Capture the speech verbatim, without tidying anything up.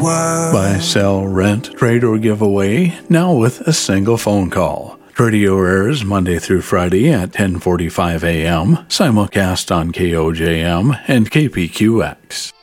Buy, sell, rent, trade, or give away, now with a single phone call. Radio airs Monday through Friday at ten forty-five a.m., simulcast on K O J M and K P Q X.